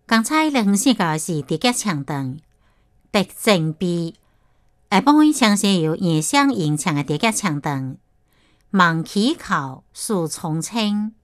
刚才你分析到是直角墙灯，特征 B， 下半枪是由夜响影墙的直角墙灯，望溪口树重庆。